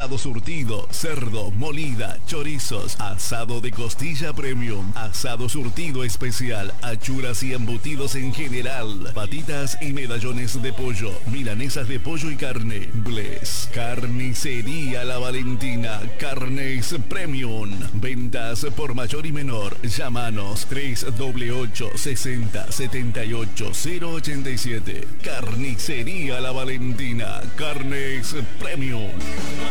Asado surtido, cerdo, molida, chorizos, asado de costilla premium, asado surtido especial, achuras y embutidos en general, patitas y medallones de pollo, milanesas de pollo y carne. Bless, Carnicería La Valentina, carnes premium. Ventas por mayor y menor. Llámanos 388 60 78 087. Carnicería La Valentina, carnes premium.